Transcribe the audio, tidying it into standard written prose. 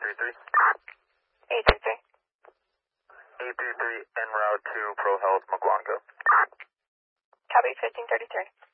833. 833. 833 en route to Pro Health Mugwanga. Copy 1533.